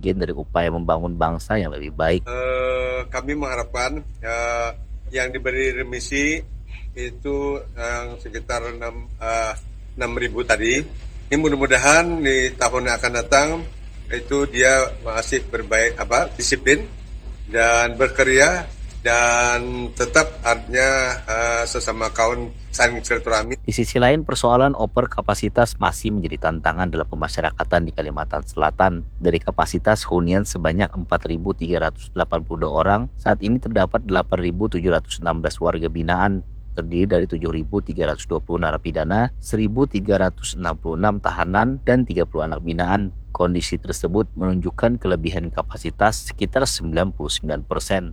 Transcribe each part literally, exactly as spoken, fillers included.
bagian dari upaya membangun bangsa yang lebih baik. Uh, kami mengharapkan uh, yang diberi remisi itu yang sekitar enam ribu tadi. Ini mudah-mudahan di tahun yang akan datang itu dia masih berbaik apa disiplin dan berkarya dan tetap artinya uh, sesama kawan saling silaturahmi. Di sisi lain, persoalan over kapasitas masih menjadi tantangan dalam pemasyarakatan di Kalimantan Selatan. Dari kapasitas hunian sebanyak empat ribu tiga ratus delapan puluh dua orang, saat ini terdapat delapan ribu tujuh ratus enam belas warga binaan, terdiri dari tujuh ribu tiga ratus dua puluh narapidana, seribu tiga ratus enam puluh enam tahanan, dan tiga puluh anak binaan. Kondisi tersebut menunjukkan kelebihan kapasitas sekitar sembilan puluh sembilan persen.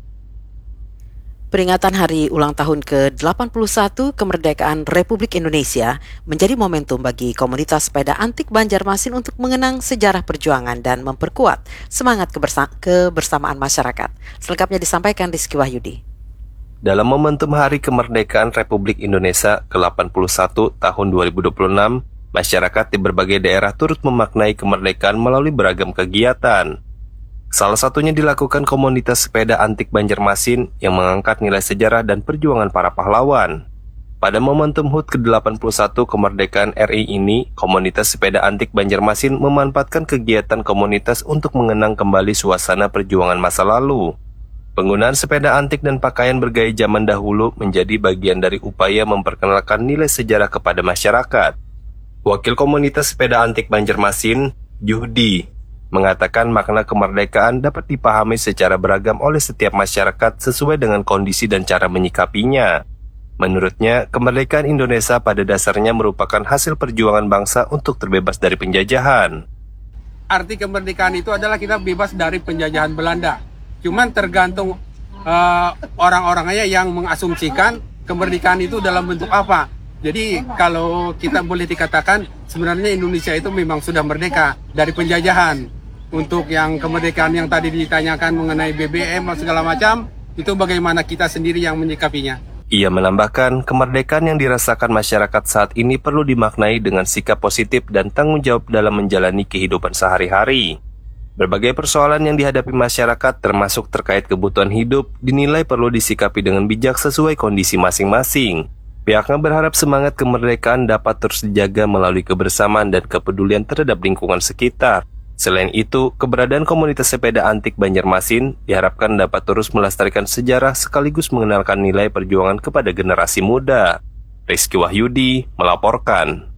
Peringatan hari ulang tahun ke delapan puluh satu kemerdekaan Republik Indonesia menjadi momentum bagi komunitas sepeda antik Banjarmasin untuk mengenang sejarah perjuangan dan memperkuat semangat kebersa- kebersamaan masyarakat. Selengkapnya disampaikan Rizky Wahyudi. Dalam momentum Hari Kemerdekaan Republik Indonesia ke delapan puluh satu tahun dua ribu dua puluh enam, masyarakat di berbagai daerah turut memaknai kemerdekaan melalui beragam kegiatan. Salah satunya dilakukan komunitas sepeda antik Banjarmasin yang mengangkat nilai sejarah dan perjuangan para pahlawan. Pada momentum H U T ke delapan puluh satu kemerdekaan R I ini, komunitas sepeda antik Banjarmasin memanfaatkan kegiatan komunitas untuk mengenang kembali suasana perjuangan masa lalu. Penggunaan sepeda antik dan pakaian bergaya zaman dahulu menjadi bagian dari upaya memperkenalkan nilai sejarah kepada masyarakat. Wakil komunitas sepeda antik Banjarmasin, Juhdi, mengatakan makna kemerdekaan dapat dipahami secara beragam oleh setiap masyarakat sesuai dengan kondisi dan cara menyikapinya. Menurutnya, kemerdekaan Indonesia pada dasarnya merupakan hasil perjuangan bangsa untuk terbebas dari penjajahan. Arti kemerdekaan itu adalah kita bebas dari penjajahan Belanda. Cuman tergantung uh, orang-orangnya yang mengasumsikan kemerdekaan itu dalam bentuk apa. Jadi kalau kita boleh dikatakan sebenarnya Indonesia itu memang sudah merdeka dari penjajahan. Untuk yang kemerdekaan yang tadi ditanyakan mengenai B B M segala macam, itu bagaimana kita sendiri yang menyikapinya. Ia menambahkan, kemerdekaan yang dirasakan masyarakat saat ini perlu dimaknai dengan sikap positif dan tanggung jawab dalam menjalani kehidupan sehari-hari. Berbagai persoalan yang dihadapi masyarakat termasuk terkait kebutuhan hidup dinilai perlu disikapi dengan bijak sesuai kondisi masing-masing. Pihaknya berharap semangat kemerdekaan dapat terus dijaga melalui kebersamaan dan kepedulian terhadap lingkungan sekitar. Selain itu, keberadaan komunitas sepeda antik Banjarmasin diharapkan dapat terus melestarikan sejarah sekaligus mengenalkan nilai perjuangan kepada generasi muda. Rizky Wahyudi melaporkan.